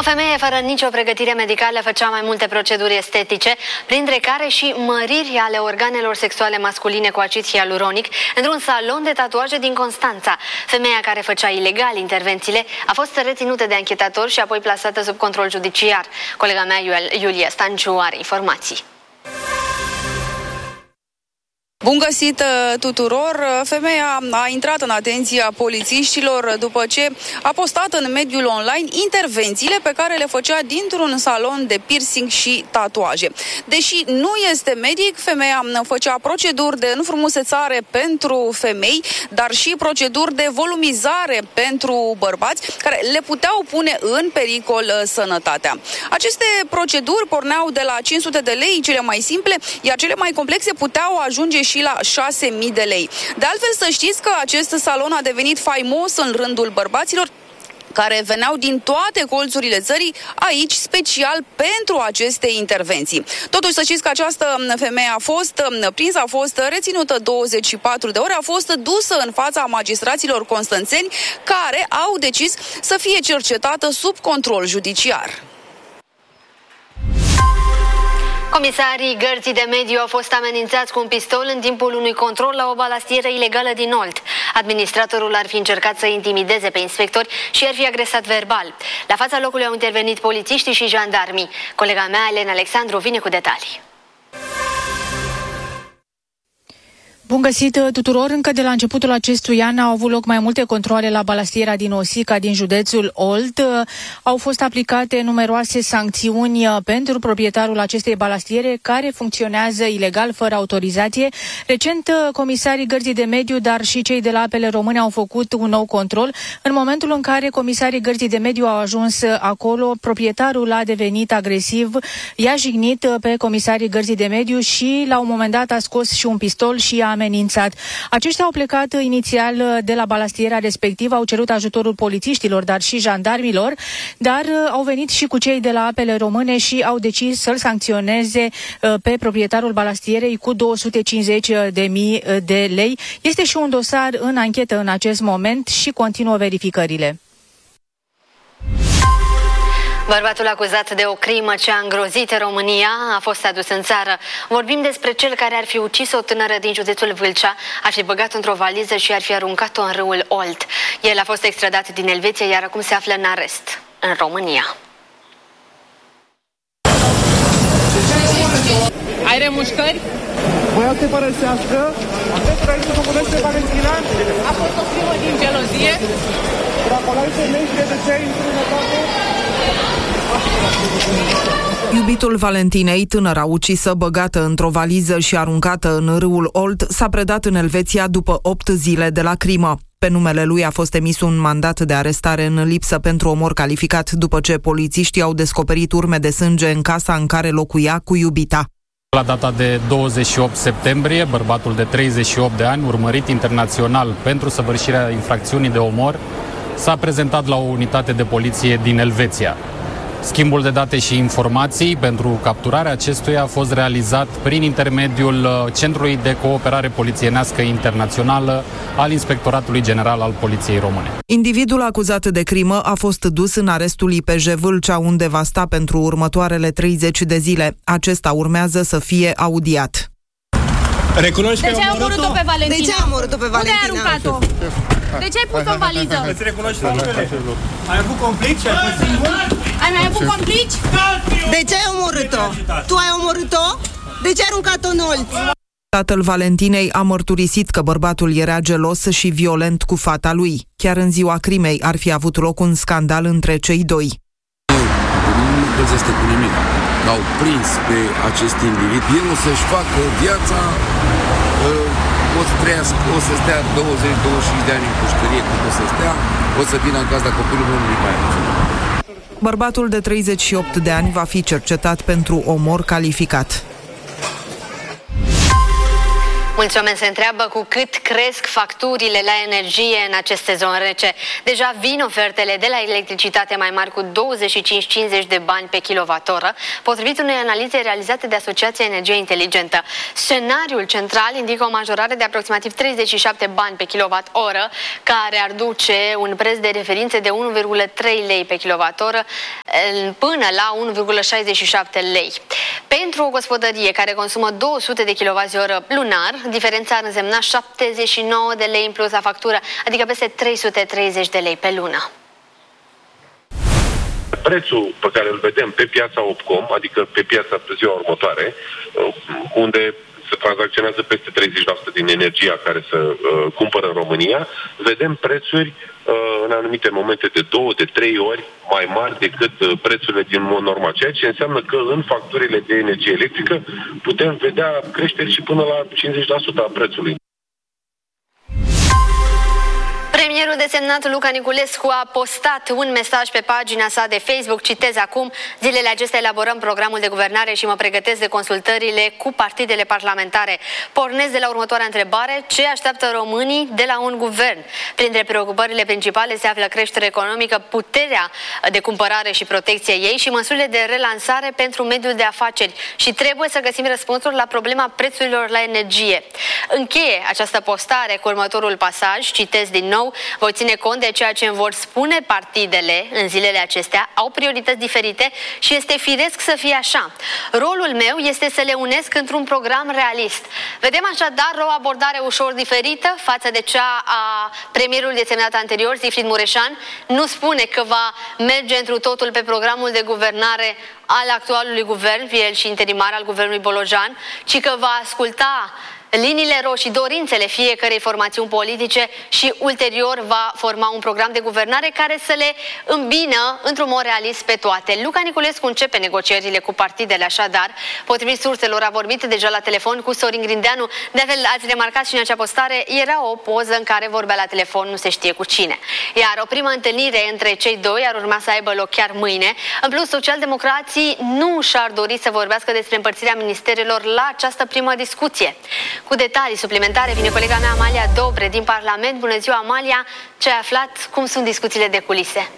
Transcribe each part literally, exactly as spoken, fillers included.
femeie fără nicio pregătire medicală făcea mai multe proceduri estetice, printre care și măriri ale organelor sexuale masculine cu acid hialuronic într-un salon de tatuaje din Constanța. Femeia care făcea ilegal intervențiile a fost reținută de anchetatori și apoi plasată sub control judiciar. Colega mea, Iulia Stanciu, are informații. Bun găsit tuturor! Femeia a intrat în atenția polițiștilor după ce a postat în mediul online intervențiile pe care le făcea dintr-un salon de piercing și tatuaje. Deși nu este medic, femeia făcea proceduri de înfrumusețare pentru femei, dar și proceduri de volumizare pentru bărbați, care le puteau pune în pericol sănătatea. Aceste proceduri porneau de la cinci sute de lei, cele mai simple, iar cele mai complexe puteau ajunge și la șase mii de lei. De altfel, să știți că acest salon a devenit faimos în rândul bărbaților care veneau din toate colțurile țării aici special pentru aceste intervenții. Totuși, să știți că această femeie a fost prinsă, a fost reținută douăzeci și patru de ore, a fost dusă în fața magistraților constanțeni care au decis să fie cercetată sub control judiciar. Comisarii Gărzii de Mediu au fost amenințați cu un pistol în timpul unui control la o balastieră ilegală din Olt. Administratorul ar fi încercat să intimideze pe inspectori și ar fi agresat verbal. La fața locului au intervenit polițiștii și jandarmii. Colega mea, Elena Alexandru, vine cu detalii. Bun găsit tuturor! Încă de la începutul acestui an au avut loc mai multe controale la balastiera din Osica, din județul Olt. Au fost aplicate numeroase sancțiuni pentru proprietarul acestei balastiere, care funcționează ilegal, fără autorizație. Recent, comisarii Gărzii de Mediu, dar și cei de la Apele Române au făcut un nou control. În momentul în care comisarii Gărzii de Mediu au ajuns acolo, proprietarul a devenit agresiv, i-a jignit pe comisarii Gărzii de Mediu și la un moment dat a scos și un pistol și a amenințat. Aceștia au plecat inițial de la balastiera respectivă, au cerut ajutorul polițiștilor, dar și jandarmilor, dar au venit și cu cei de la Apele Române și au decis să-l sancționeze pe proprietarul balastierei cu două sute cincizeci de mii de lei. Este și un dosar în anchetă în acest moment și continuă verificările. Bărbatul acuzat de o crimă ce a îngrozit România a fost adus în țară. Vorbim despre cel care ar fi ucis o tânără din județul Vâlcea, ar fi băgat într-o valiză și ar fi aruncat-o în râul Olt. El a fost extradat din Elveția, iar acum se află în arest în România. Ai remușcări? Voiau să te părăsească? Aveți aici să vorbește Valentina? A fost o crimă din gelozie? Racolai femei și de ce ai întrunătate? Iubitul Valentinei, tânăra ucisă, băgată într-o valiză și aruncată în râul Olt, s-a predat în Elveția după opt zile de la crimă. Pe numele lui a fost emis un mandat de arestare în lipsă pentru omor calificat după ce polițiștii au descoperit urme de sânge în casa în care locuia cu iubita. La data de douăzeci și opt septembrie, bărbatul de treizeci și opt de ani, urmărit internațional pentru săvârșirea infracțiunii de omor, s-a prezentat la o unitate de poliție din Elveția. Schimbul de date și informații pentru capturarea acestuia a fost realizat prin intermediul Centrului de Cooperare Polițienească Internațională al Inspectoratului General al Poliției Române. Individul acuzat de crimă a fost dus în arestul I P J Vâlcea, unde va sta pentru următoarele treizeci de zile. Acesta urmează să fie audiat. Recunoști de ce ai omorât-o pe Valentina? De ce ai omorât-o pe Valentina? Unde ai aruncat-o? De ce ai pus-o în valiză? Îți recunoști faptele? Ai avut conflict și ai fost singur? Ai mai avut conflict? De ce ai omorât-o? Tu ai omorât-o? De ce ai aruncat-o în Olt? Tatăl Valentinei a mărturisit că bărbătul era gelos și violent cu fata lui. Chiar în ziua crimei ar fi avut loc un scandal între cei doi. Nu păzește cu nimic. L-au prins pe acest individ. El o să-și facă viața, o să trăiască, o să stea douăzeci douăzeci și cinci de ani în pușcărie, cât o să stea, o să vină în casa copilului meu, nu mai are. Bărbatul de treizeci și opt de ani va fi cercetat pentru omor calificat. Mulți oameni se întreabă cu cât cresc facturile la energie în acest sezon rece. Deja vin ofertele de la electricitate mai mari cu douăzeci și cinci cincizeci de bani pe kilowatt-oră, potrivit unei analize realizate de Asociația Energie Inteligentă. Scenariul central indică o majorare de aproximativ treizeci și șapte bani pe kilowatt-oră, care ar duce un preț de referință de unu virgulă trei lei pe kilowatt-oră până la unu virgulă șaizeci și șapte lei. Pentru o gospodărie care consumă două sute de kilowatts-oră lunar, diferența ar însemna șaptezeci și nouă de lei în plus la factură, adică peste trei sute treizeci de lei pe lună. Prețul pe care îl vedem pe piața Opcom, adică pe piața pe ziua următoare, unde se tranzacționează peste treizeci la sută din energia care se uh, cumpără în România, vedem prețuri uh, în anumite momente de două, de trei ori mai mari decât uh, prețurile din mod normal. Ceea ce înseamnă că în facturile de energie electrică putem vedea creșteri și până la cincizeci la sută a prețului. Premierul desemnat Luca Niculescu a postat un mesaj pe pagina sa de Facebook, citez acum: zilele acestea elaborăm programul de guvernare și mă pregătesc de consultările cu partidele parlamentare. Pornesc de la următoarea întrebare: ce așteaptă românii de la un guvern? Printre preocupările principale se află creșterea economică, puterea de cumpărare și protecție ei și măsurile de relansare pentru mediul de afaceri. Și trebuie să găsim răspunsuri la problema prețurilor la energie. Încheie această postare cu următorul pasaj, citez din nou: voi ține cont de ceea ce îmi vor spune partidele în zilele acestea, au priorități diferite și este firesc să fie așa. Rolul meu este să le unesc într-un program realist. Vedem așadar o abordare ușor diferită față de cea a premierului desemnat anterior, Zifrid Mureșan. Nu spune că va merge întru totul pe programul de guvernare al actualului guvern, fie el și interimar al guvernului Bolojan, ci că va asculta liniile roșii, dorințele fiecărei formațiuni politice și ulterior va forma un program de guvernare care să le îmbină într-un mod realist pe toate. Luca Niculescu începe negocierile cu partidele, așadar, potrivit surselor, a vorbit deja la telefon cu Sorin Grindeanu. De altfel, ați remarcat și în acea postare, era o poză în care vorbea la telefon, nu se știe cu cine. Iar o primă întâlnire între cei doi ar urma să aibă loc chiar mâine. În plus, socialdemocrații nu și-ar dori să vorbească despre împărțirea ministerelor la această primă discuție. Cu detalii suplimentare vine colega mea Amalia Dobre din Parlament. Bună ziua, Amalia! Ce ai aflat? Cum sunt discuțiile de culise?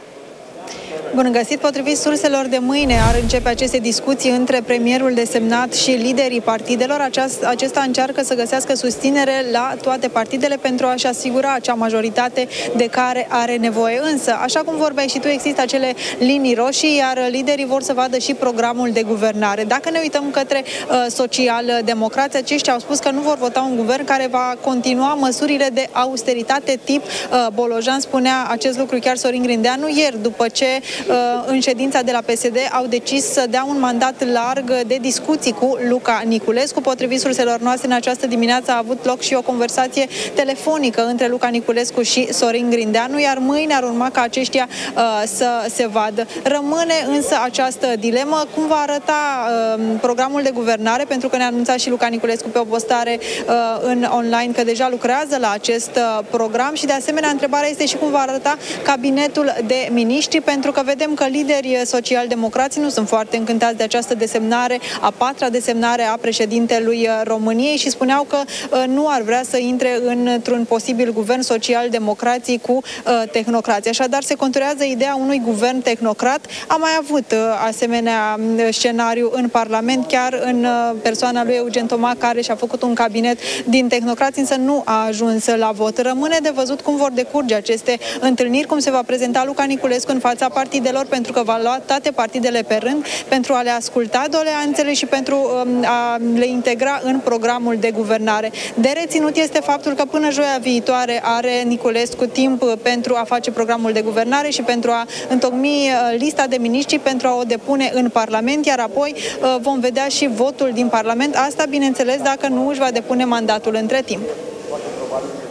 Bun găsit! Potrivit surselor, de mâine ar începe aceste discuții între premierul desemnat și liderii partidelor. Aceast, acesta încearcă să găsească susținere la toate partidele pentru a-și asigura acea majoritate de care are nevoie. Însă, așa cum vorbeai și tu, există acele linii roșii, iar liderii vor să vadă și programul de guvernare. Dacă ne uităm către uh, social-democrați, aceștia au spus că nu vor vota un guvern care va continua măsurile de austeritate tip uh, Bolojan. Spunea acest lucru chiar Sorin Grindeanu ieri, după ce în ședința de la P S D au decis să dea un mandat larg de discuții cu Luca Niculescu. Potrivit surselor noastre, în această dimineață a avut loc și o conversație telefonică între Luca Niculescu și Sorin Grindeanu, iar mâine ar urma ca aceștia uh, să se vadă. Rămâne însă această dilemă, cum va arăta uh, programul de guvernare, pentru că ne-a anunțat și Luca Niculescu pe o postare uh, în online că deja lucrează la acest uh, program și de asemenea întrebarea este și cum va arăta cabinetul de miniștri, pentru că vedem că liderii social-democrații nu sunt foarte încântați de această desemnare, a patra desemnare a președintelui României și spuneau că uh, nu ar vrea să intre într-un posibil guvern social-democrații cu uh, tehnocrații. Așadar, se conturează ideea unui guvern tehnocrat. Am mai avut uh, asemenea scenariu în Parlament, chiar în uh, persoana lui Eugen Toma, care și-a făcut un cabinet din tehnocrați, însă nu a ajuns la vot. Rămâne de văzut cum vor decurge aceste întâlniri, cum se va prezenta Luca Niculescu în fața partidelor, pentru că va lua toate partidele pe rând pentru a le asculta doleanțele și pentru um, a le integra în programul de guvernare. De reținut este faptul că până joia viitoare are Niculescu timp pentru a face programul de guvernare și pentru a întocmi lista de miniștri, pentru a o depune în Parlament, iar apoi uh, vom vedea și votul din Parlament. Asta, bineînțeles, dacă nu își va depune mandatul între timp.